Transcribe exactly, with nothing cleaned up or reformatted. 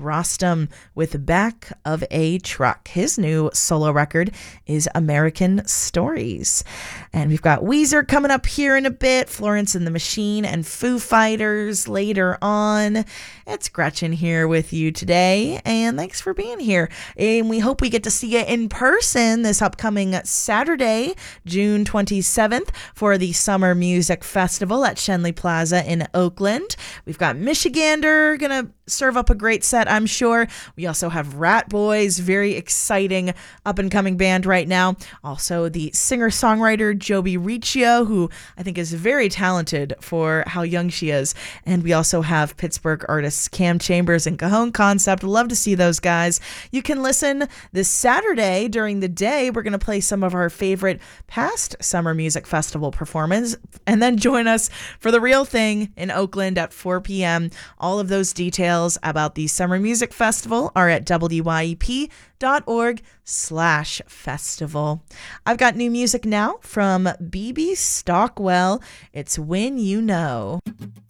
Rostam with Back of a Truck. His new solo record is American Stories. And we've got Weezer coming up here in a bit, Florence and the Machine, and Foo Fighters later on. It's Gretchen here with you today, and thanks for being here. And we hope we get to see you in person this upcoming Saturday, June twenty-seventh, for the Summer Music Festival at Schenley Plaza in Oakland. We've got Michigander gonna serve up a great set, I'm sure. We also have Rat Boys, very exciting up-and-coming band right now. Also, the singer-songwriter Joby Riccio, who I think is very talented for how young she is. And we also have Pittsburgh artists Cam Chambers and Cajon Concept. Love to see those guys. You can listen this Saturday during the day. We're going to play some of our favorite past Summer Music Festival performances, and then join us for the real thing in Oakland at four p.m. All of those details about the Summer Music Festival are at W Y E P dot org slash festival. I've got new music now from B B Stockwell. It's When You Know.